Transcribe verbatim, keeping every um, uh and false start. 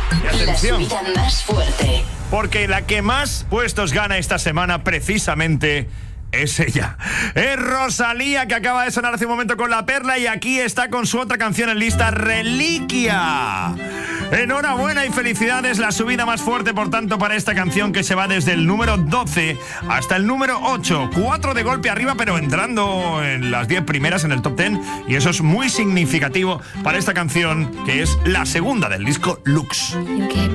Y atención, la subida más fuerte. porque la que más puestos gana esta semana precisamente es ella. Es Rosalía, que acaba de sonar hace un momento con La Perla, y aquí está con su otra canción en lista, Reliquia. Enhorabuena y felicidades, la subida más fuerte, por tanto, para esta canción, que se va desde el número doce hasta el número ocho. Cuatro de golpe arriba, pero entrando en las diez primeras en el top diez, y eso es muy significativo para esta canción, que es la segunda del disco Lux.